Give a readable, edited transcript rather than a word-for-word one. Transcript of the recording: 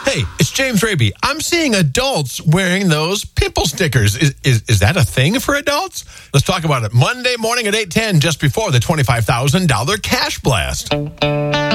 Hey, it's James Raby. I'm seeing adults wearing those pimple stickers. Is that a thing for adults? Let's talk about it Monday morning at 8:10, just before the $25,000 cash blast.